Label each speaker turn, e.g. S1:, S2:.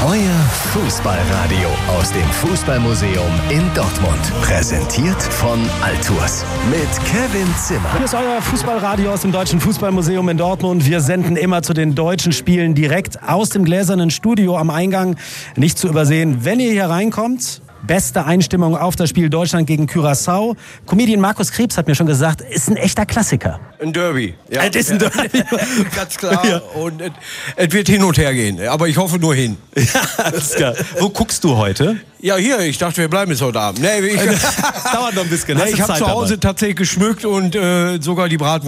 S1: Euer Fußballradio aus dem Fußballmuseum in Dortmund. Präsentiert von Altours mit Kevin Zimmer.
S2: Hier ist euer Fußballradio aus dem Deutschen Fußballmuseum in Dortmund. Wir senden immer zu den deutschen Spielen direkt aus dem gläsernen Studio am Eingang. Nicht zu übersehen, wenn ihr hier reinkommt. Beste Einstimmung auf das Spiel Deutschland gegen Curaçao. Comedian Markus Krebs hat mir schon gesagt, ist ein echter Klassiker.
S3: Ein Derby. Ja.
S2: Es ist ein Derby.
S3: Ganz klar.
S2: Ja.
S3: Und es wird hin und her gehen. Aber ich hoffe nur hin.
S2: Ja, das ist klar. Wo guckst du heute?
S3: Ja, hier. Ich dachte, wir bleiben jetzt heute Abend. Nee,
S2: Dauert noch ein bisschen.
S3: ich habe zu Hause tatsächlich geschmückt und sogar die Bratwurst